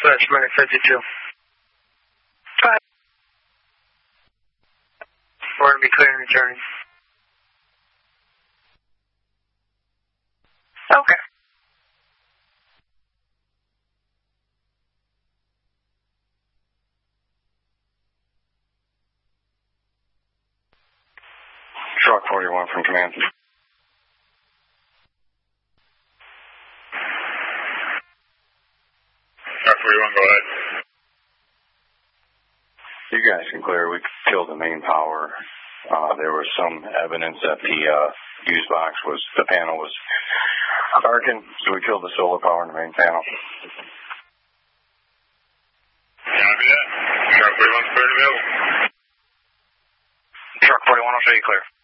Dispatch, minute 52. Hi. We're going to be clearing the journey. Okay. Truck 41 from command. Truck 41, go ahead. You guys can clear. We killed the main power. There was some evidence that the fuse box the panel was darkened, so we killed the solar power in the main panel. Copy that. Truck 41's clear to available. Truck 41, I'll show you clear.